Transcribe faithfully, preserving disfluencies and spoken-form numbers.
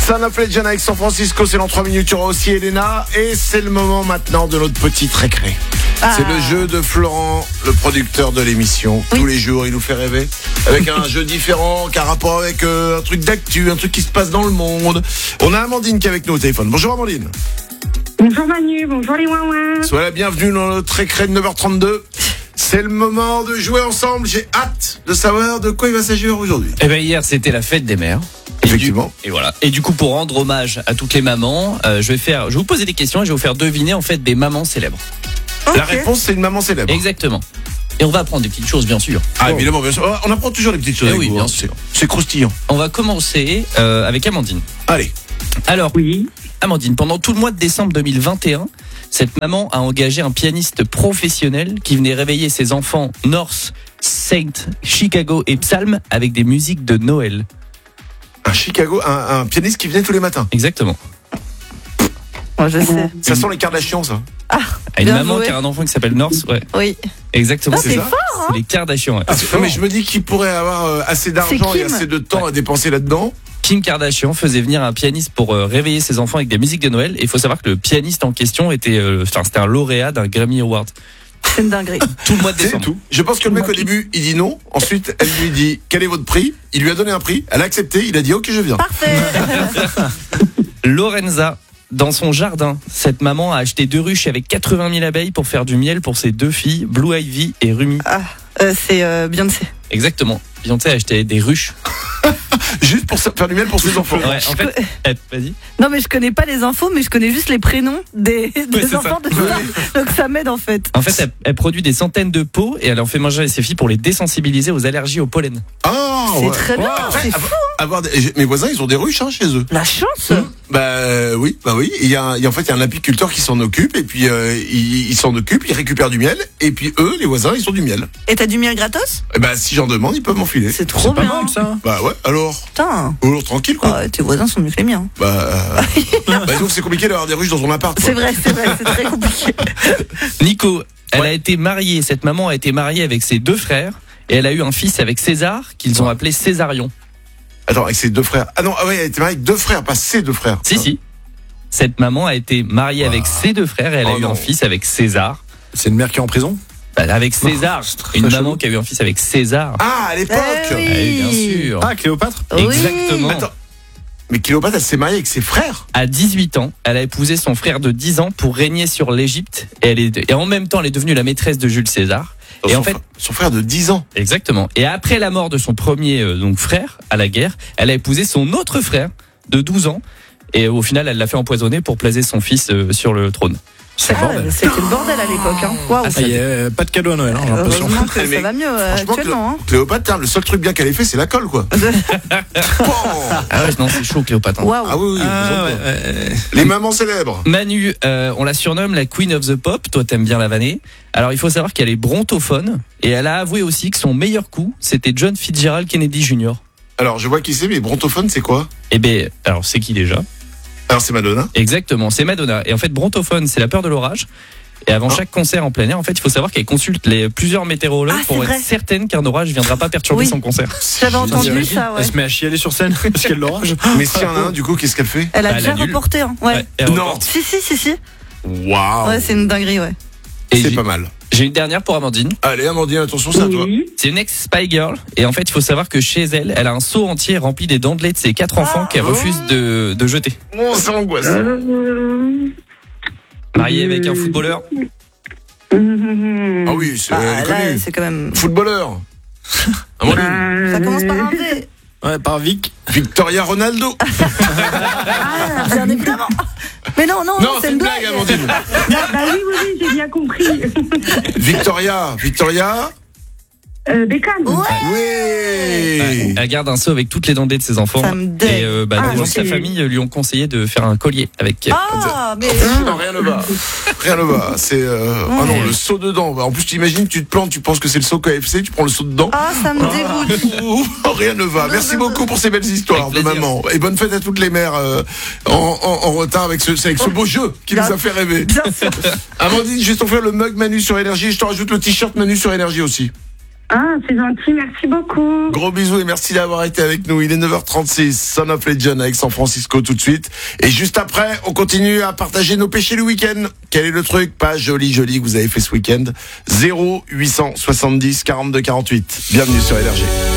Son of Legend avec San Francisco, c'est dans trois minutes. Il y aura aussi Elena. Et c'est le moment maintenant de notre petit récré. Ah. C'est le jeu de Florent, le producteur de l'émission. Oui. Tous les jours, il nous fait rêver. Avec un jeu différent, qui a rapport avec euh, un truc d'actu, un truc qui se passe dans le monde. On a Amandine qui est avec nous au téléphone. Bonjour Amandine. Bonjour Manu, bonjour les ouin-ouin. Sois la bienvenue dans notre récré de neuf heures trente-deux. C'est le moment de jouer ensemble. J'ai hâte de savoir de quoi il va s'agir aujourd'hui. Eh ben hier, c'était la fête des mères. Effectivement. Et, du, et voilà. Et du coup, pour rendre hommage à toutes les mamans, euh, je vais faire, je vais vous poser des questions et je vais vous faire deviner en fait des mamans célèbres. Okay. La réponse, c'est une maman célèbre. Exactement. Et on va apprendre des petites choses, bien sûr. Ah, oh. évidemment, bien sûr. On apprend toujours des petites choses. Eh oui, vous, bien hein. sûr. C'est, c'est croustillant. On va commencer euh, avec Amandine. Allez. Alors, oui. Amandine, pendant tout le mois de décembre deux mille vingt et un, cette maman a engagé un pianiste professionnel qui venait réveiller ses enfants North, Saint, Chicago et Psalm avec des musiques de Noël. Un Chicago, un, un pianiste qui venait tous les matins. Exactement. Moi, je sais. Ça sent les Kardashians, ça. Ah, une bien maman joué. qui a un enfant qui s'appelle North, ouais. Oui. Exactement. Ah, c'est, c'est fort, hein. C'est les Kardashians. Ouais. Ah, non, mais je me dis qu'il pourrait avoir euh, assez d'argent et assez de temps ouais. à dépenser là-dedans. Kim Kardashian faisait venir un pianiste pour euh, réveiller ses enfants avec des musiques de Noël. Et il faut savoir que le pianiste en question était, euh, enfin, c'était un lauréat d'un Grammy Award. C'est une dinguerie. Tout le mois de décembre. Tout. Je pense que le mec au début, il dit non. Ensuite, elle lui dit quel est votre prix. Il lui a donné un prix. Elle a accepté. Il a dit ok, je viens. Parfait. Lorenza. Dans son jardin, cette maman a acheté deux ruches avec quatre-vingt mille abeilles pour faire du miel pour ses deux filles, Blue Ivy et Rumi. Ah, euh, c'est euh, Beyoncé. Exactement. Beyoncé a acheté des ruches. Juste pour faire du miel pour ses enfants. Ouais, en fait, eh, vas-y. Non, mais je connais pas les infos, mais je connais juste les prénoms des, des ouais, enfants ça. de ça. Donc ça m'aide en fait. En fait, elle, elle produit des centaines de pots et elle en fait manger à ses filles pour les désensibiliser aux allergies au pollen. Ah, c'est ouais. très bien. Ouais, c'est avoir, fou. Avoir des, mes voisins, ils ont des ruches hein, chez eux. La chance. Mmh. Bah oui, bah oui. Il y a, il y a en fait, il y a un apiculteur qui s'en occupe et puis euh, il, il s'en occupe, il récupère du miel et puis eux, les voisins, ils ont du miel. Et t'as du miel gratos? Et bah si j'en demande, ils peuvent m'enfiler. C'est trop c'est bien. Pas mal, ça. Bah ouais. Alors. Putain. Alors tranquille quoi. Oh, tes voisins sont mieux que les miens. Bah, euh... bah donc c'est compliqué d'avoir des ruches dans son appart. Quoi. C'est vrai, c'est vrai, c'est très compliqué. Nico, elle ouais. a été mariée. Cette maman a été mariée avec ses deux frères et elle a eu un fils avec César qu'ils ont appelé Césarion. Attends, avec ses deux frères. Ah non, ah ouais, elle a été mariée avec deux frères, pas ses deux frères. Si, si. Cette maman a été mariée ah. avec ses deux frères et elle oh a eu non. un fils avec César. C'est une mère qui est en prison ? Bah, avec César. Oh, une maman chelou. qui a eu un fils avec César. Ah, à l'époque eh oui. Eh, bien sûr. Ah, Cléopâtre ? Oui. Exactement. Attends. Mais Cléopâtre, elle s'est mariée avec ses frères. À dix-huit ans, elle a épousé son frère de dix ans pour régner sur l'Égypte et, elle est, et en même temps, elle est devenue la maîtresse de Jules César. Son et en fait, son frère de dix ans. Exactement. Et après la mort de son premier euh, donc frère à la guerre, elle a épousé son autre frère de douze ans et au final, elle l'a fait empoisonner pour placer son fils euh, sur le trône. C'est ah, c'était le bordel à l'époque. Hein. Waouh. Ah, y a pas de cadeau à Noël. Hein, j'ai l'impression. Heureusement que ça va mieux euh, actuellement. Hein. Cléopâtre, hein, le seul truc bien qu'elle ait fait, c'est la colle, quoi. Oh. Ah ouais, non, c'est chaud, Cléopâtre. Hein. Wow. Ah oui, oui. Ah, ouais, ouais. Les mamans célèbres. Manu, euh, on la surnomme la Queen of the Pop. Toi, t'aimes bien la vanner. Alors, il faut savoir qu'elle est brontophone et elle a avoué aussi que son meilleur coup, c'était John Fitzgerald Kennedy junior Alors, je vois qui c'est, mais brontophone, c'est quoi ? Eh ben, alors c'est qui déjà ? Alors, c'est Madonna. Exactement, c'est Madonna. Et en fait, brontophone, c'est la peur de l'orage. Et avant oh. chaque concert en plein air, en fait, il faut savoir qu'elle consulte les plusieurs météorologues ah, pour vrai. être certaine qu'un orage ne viendra pas perturber oui. son concert. J'avais entendu ça, ouais. Elle se met à chialer sur scène parce qu'il y a de l'orage. Mais s'il y en a un, du coup, qu'est-ce qu'elle fait ? Elle a bah, déjà reporté, hein. Ouais. ouais non. Si, si, si, si. Waouh. Ouais, c'est une dinguerie, ouais. Et c'est j'ai, pas mal. J'ai une dernière pour Amandine. Allez, Amandine, attention, c'est à toi. C'est une ex-Spy Girl. Et en fait, il faut savoir que chez elle, elle a un seau entier rempli des dents de lait de ses quatre enfants ah, qu'elle refuse de, de jeter. Oh, c'est angoissant. Euh... Mariée avec un footballeur. Ah oui, c'est, bah, elle est là, connue. c'est quand même. Footballeur. Amandine. Ça commence par un V. Ouais, par Vic. Victoria Ronaldo. Ah, bien évidemment. Mais non, non, non, c'est une blague, blague Amandine. Bah, bah oui, oui, oui, j'ai bien compris. Victoria, Victoria. Euh, Beckham. Ouais. Oui. Elle garde un seau avec toutes les dents de ces enfants. Ça me dégue. Et euh, bah, Ah, les gens de sa c'est- famille lui ont conseillé de faire un collier avec. Ah, mais. Non, rien ne va. Rien ne va. C'est. Euh... Ouais. Ah non, le seau dedans. En plus, tu imagines, tu te plantes, tu penses que c'est le seau K F C, tu prends le seau dedans. Ah, ça me dégoûte. Oh, rien ne va. Merci beaucoup pour ces belles histoires de Avec plaisir. maman. Et bonne fête à toutes les mères euh, en, en, en retard avec ce, avec ce beau jeu qui Bien- nous a fait rêver. Bien sûr. Amandine, je vais t'offrir le mug Manu sur Énergie et je te rajoute le t-shirt Manu sur Énergie aussi. Ah, c'est gentil, merci beaucoup. Gros bisous et merci d'avoir été avec nous. Il est neuf heures trente-six, Son of Legend avec San Francisco tout de suite. Et juste après, on continue à partager nos péchés du week-end. Quel est le truc pas joli joli que vous avez fait ce week-end? Zéro huit cent soixante-dix quarante-deux quarante-huit. Bienvenue sur Énergie.